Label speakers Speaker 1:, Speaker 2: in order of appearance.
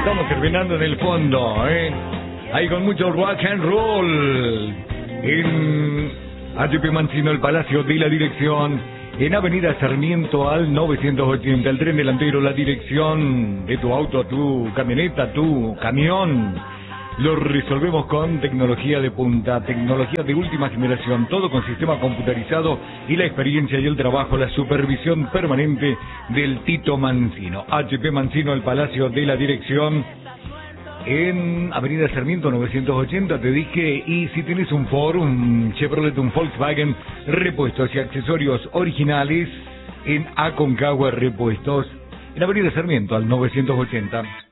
Speaker 1: estamos terminando en el fondo, ahí con mucho rock and roll. En HP Mancino, el Palacio de la Dirección, en Avenida Sarmiento al 980, el tren delantero, la dirección de tu auto, tu camioneta, tu camión. Lo resolvemos con tecnología de punta, tecnología de última generación, todo con sistema computarizado y la experiencia y el trabajo, la supervisión permanente del Tito Mancino. HP Mancino, el Palacio de la Dirección, en Avenida Sarmiento 980, te dije, y si tienes un Ford, un Chevrolet, un Volkswagen, repuestos y accesorios originales en Aconcagua Repuestos, en Avenida Sarmiento al 980.